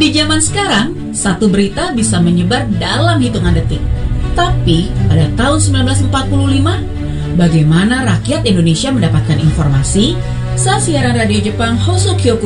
Di zaman sekarang, satu berita bisa menyebar dalam hitungan detik. Tapi, pada tahun 1945, bagaimana rakyat Indonesia mendapatkan informasi saat siaran radio Jepang Hoso Kyoku